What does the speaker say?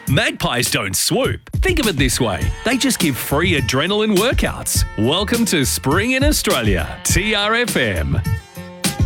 Magpies don't swoop. Think of it this way. They just give free adrenaline workouts. Welcome to Spring in Australia. TRFM.